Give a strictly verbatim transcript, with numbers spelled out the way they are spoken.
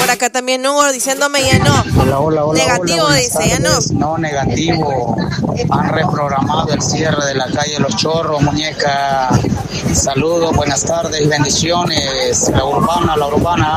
por acá también Hugo diciéndome ya no. Hola, hola, hola. Negativo, hola, dice, ya no. No, negativo. Han reprogramado el cierre de la calle Los Chorros, muñeca. Saludos, buenas tardes y bendiciones. La urbana, la urbana.